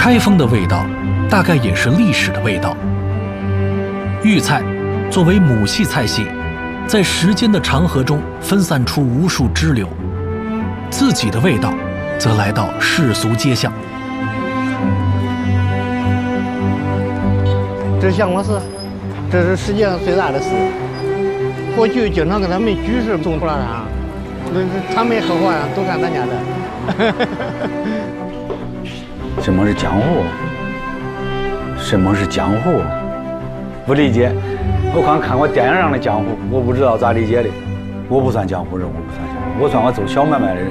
开封的味道，大概也是历史的味道。豫菜作为母系菜系，在时间的长河中分散出无数支流，自己的味道则来到世俗街巷。 这是降魔寺，这是世界上最大的寺。过去经常给他们居士送出来啊，他们喝饭都看咱家的。 什么是江湖？什么是江湖？不理解。我看过电影上的江湖，我不知道咋理解的。我不算江湖人，我不算江湖，我算我走小买卖的人。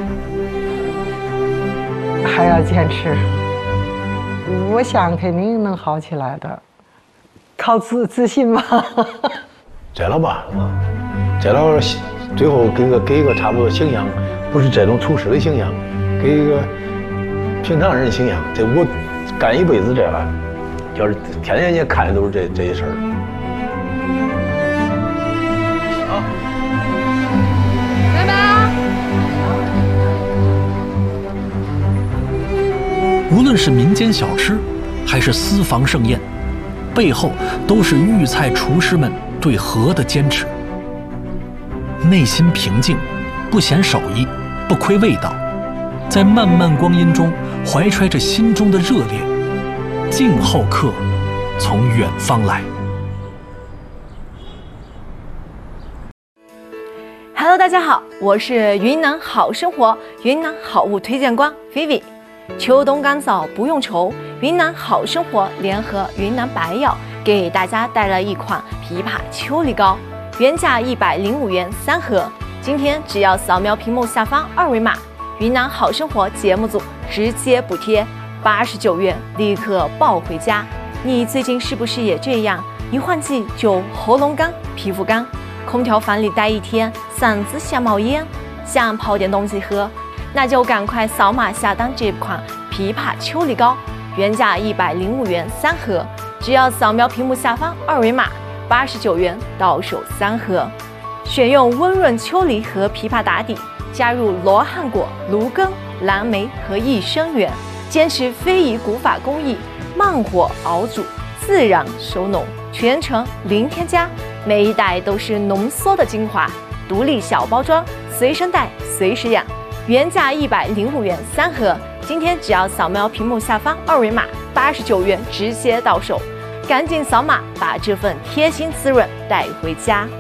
还要坚持，我想肯定能好起来的，靠自信吧。 摘了吧，摘了，最后给一个差不多形象，不是这种厨师的形象，给一个平常人的形象。这我干一辈子这了，要是天天也看的都是这些事儿。 好，拜拜。 无论是民间小吃，还是私房盛宴，背后都是豫菜厨师们对和的坚持。内心平静，不嫌手艺，不亏味道，在漫漫光阴中怀揣着心中的热烈，静候客从远方来。 Hello， 大家好，我是云南好生活云南好物推荐官 Vivi。秋冬干燥不用愁，云南好生活联合云南白药给大家带来一款枇杷秋梨膏，原价105元3盒，今天只要扫描屏幕下方2维码，云南好生活节目组直接补贴89元，立刻抱回家。你最近是不是也这样？一换季就喉咙干、皮肤干，空调房里待一天，嗓子想冒烟，想泡点东西喝，那就赶快扫码下单这款枇杷秋梨膏，原价105元3盒，只要扫描屏幕下方2维码，89元到手3盒。选用温润秋梨和枇杷打底，加入罗汉果、芦根、蓝莓和益生元，坚持非遗古法工艺，慢火熬煮，自然收浓，全程零添加，每一袋都是浓缩的精华，独立小包装，随身带随时养。原价105元3盒，今天只要扫描屏幕下方2维码，89元直接到手，赶紧扫码把这份贴心滋润带回家。